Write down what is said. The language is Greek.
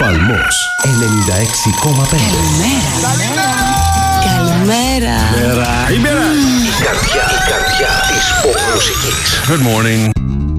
Παλμός 96,5. Καλημέρα. Καλημέρα. Η καρδιά της pop μουσικής. Good morning.